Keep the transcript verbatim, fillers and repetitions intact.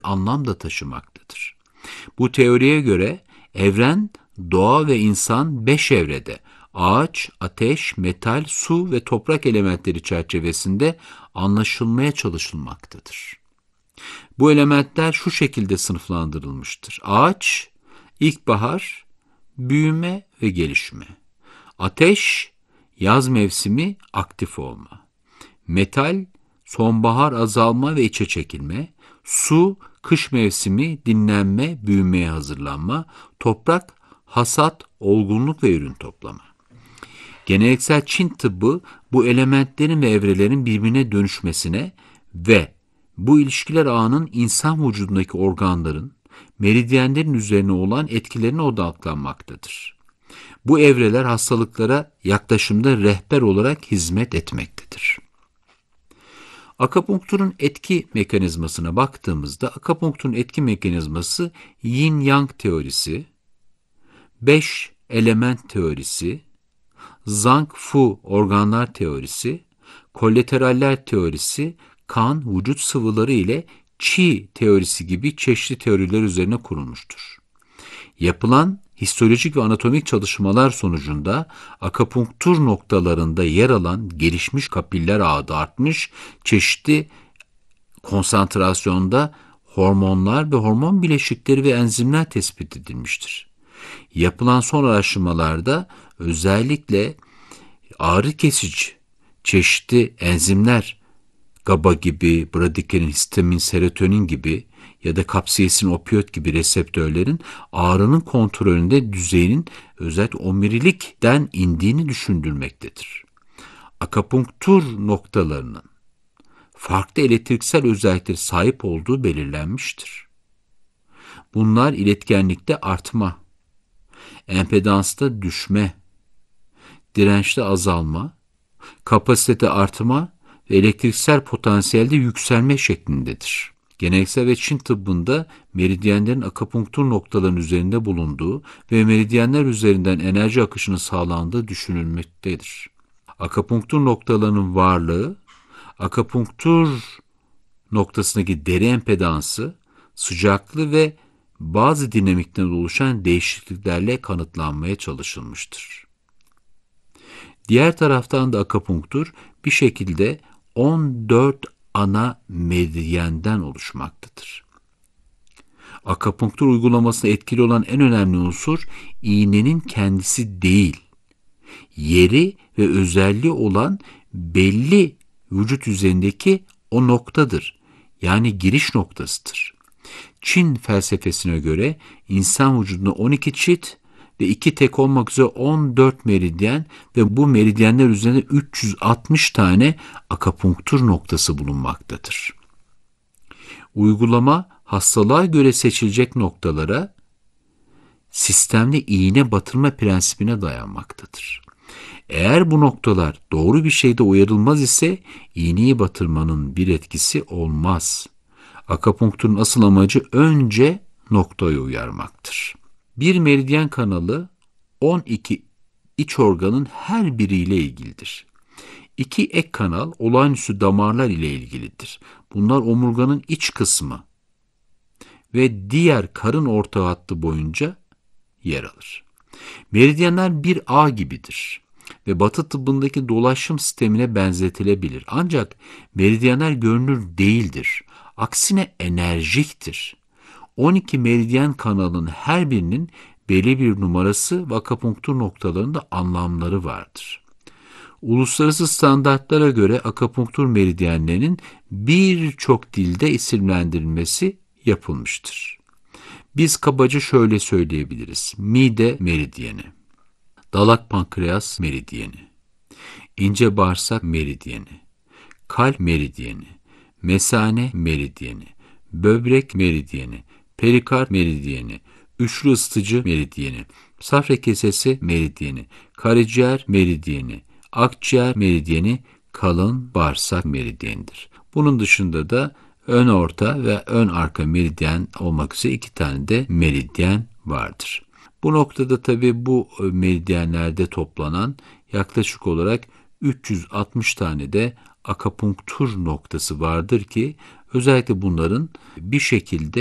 anlam da taşımaktadır. Bu teoriye göre evren, doğa ve insan beş evrede, ağaç, ateş, metal, su ve toprak elementleri çerçevesinde anlaşılmaya çalışılmaktadır. Bu elementler şu şekilde sınıflandırılmıştır. Ağaç, ilkbahar, büyüme ve gelişme. Ateş, yaz mevsimi, aktif olma. Metal, sonbahar, azalma ve içe çekilme. Su, kış mevsimi, dinlenme, büyümeye hazırlanma. Toprak, hasat, olgunluk ve ürün toplama. Geleneksel Çin tıbbı bu elementlerin ve evrelerin birbirine dönüşmesine ve bu ilişkiler ağının insan vücudundaki organların, meridyenlerin üzerine olan etkilerine odaklanmaktadır. Bu evreler hastalıklara yaklaşımda rehber olarak hizmet etmektedir. Akupunkturun etki mekanizmasına baktığımızda akupunkturun etki mekanizması Yin-Yang teorisi, beş element teorisi, Zhang-Fu organlar teorisi, kolateraller teorisi, kan, vücut sıvıları ile Qi teorisi gibi çeşitli teoriler üzerine kurulmuştur. Yapılan histolojik ve anatomik çalışmalar sonucunda akupunktur noktalarında yer alan gelişmiş kapiller ağı da artmış, çeşitli konsantrasyonda hormonlar ve hormon bileşikleri ve enzimler tespit edilmiştir. Yapılan son araştırmalarda özellikle ağrı kesici çeşitli enzimler, GABA gibi, bradikerin, histamin, serotonin gibi ya da kapsaisin, opiyot gibi reseptörlerin ağrının kontrolünde düzeyinin özellikle omurilikten indiğini düşündürmektedir. Akupunktur noktalarının farklı elektriksel özelliklere sahip olduğu belirlenmiştir. Bunlar iletkenlikte artma, empedansta düşme, dirençte azalma, kapasitede artma ve elektriksel potansiyelde yükselme şeklindedir. Geleneksel ve Çin tıbbında meridyenlerin akupunktur noktalarının üzerinde bulunduğu ve meridyenler üzerinden enerji akışının sağlandığı düşünülmektedir. Akupunktur noktalarının varlığı, akupunktur noktasındaki deri empedansı, sıcaklığı ve bazı dinamikten oluşan değişikliklerle kanıtlanmaya çalışılmıştır. Diğer taraftan da akupunktur bir şekilde on dört ana meridyenden oluşmaktadır. Akupunktur uygulamasına etkili olan en önemli unsur iğnenin kendisi değil, yeri ve özelliği olan belli vücut üzerindeki o noktadır. Yani giriş noktasıdır. Çin felsefesine göre insan vücudunda on iki çit ve iki tek olmak üzere on dört meridyen ve bu meridyenler üzerinde üç yüz altmış tane akupunktur noktası bulunmaktadır. Uygulama hastalığa göre seçilecek noktalara sistemli iğne batırma prensibine dayanmaktadır. Eğer bu noktalar doğru bir şeyde uyarılmaz ise iğneyi batırmanın bir etkisi olmaz. Akupunkturun asıl amacı önce noktayı uyarmaktır. Bir meridyen kanalı on iki iç organın her biriyle ilgilidir. İki ek kanal olağanüstü damarlar ile ilgilidir. Bunlar omurganın iç kısmı ve diğer karın orta hattı boyunca yer alır. Meridyenler bir ağ gibidir ve Batı tıbbındaki dolaşım sistemine benzetilebilir. Ancak meridyenler görünür değildir. Aksine enerjiktir. on iki meridyen kanalının her birinin belli bir numarası ve akupunktur noktalarında anlamları vardır. Uluslararası standartlara göre akupunktur meridyenlerinin birçok dilde isimlendirilmesi yapılmıştır. Biz kabaca şöyle söyleyebiliriz. Mide meridyeni, dalak pankreas meridyeni, ince bağırsak meridyeni, kalp meridyeni, mesane meridyeni, böbrek meridyeni, perikard meridyeni, üçlü ısıtıcı meridyeni, safra kesesi meridyeni, karaciğer meridyeni, akciğer meridyeni, kalın bağırsak meridyenidir. Bunun dışında da ön orta ve ön arka meridyen olmak üzere iki tane de meridyen vardır. Bu noktada tabii bu meridyenlerde toplanan yaklaşık olarak üç yüz altmış tane de akupunktur noktası vardır ki Özellikle bunların bir şekilde